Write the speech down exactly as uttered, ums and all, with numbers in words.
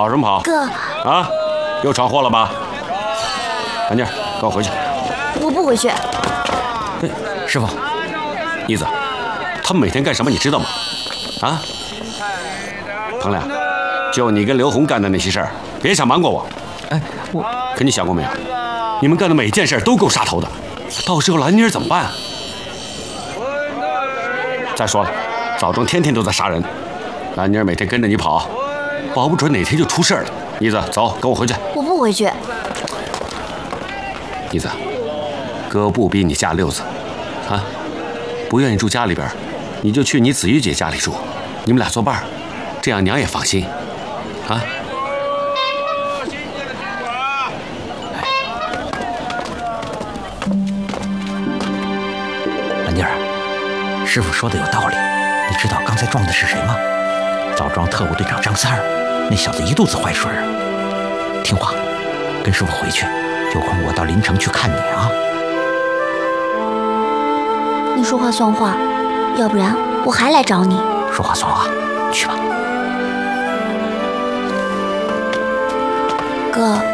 跑什么跑？ 哥， 啊，又闯祸了吧？兰妮儿，跟我回去。 我不回去。 对，师傅，妮子，他们每天干什么你知道吗？啊？彭亮，就你跟刘红干的那些事儿，别想瞒过我。 哎，我可你想过没有？你们干的每件事都够杀头的，到时候兰妮儿怎么办？再说了，枣庄天天都在杀人，兰妮儿每天跟着你跑，保不准哪天就出事了。妮子，走，跟我回去。 我不回去。 妮子，哥不逼你嫁六子，啊，不愿意住家里边，你就去你子玉姐家里住，你们俩作伴儿，这样娘也放心，啊。 兰妮儿，师傅说的有道理。你知道刚才撞的是谁吗？枣庄特务队长张三儿，那小子一肚子坏水儿。听话，跟师傅回去，有空我到临城去看你啊。 你说话算话，要不然我还来找你。 说话算话，去吧。 哥。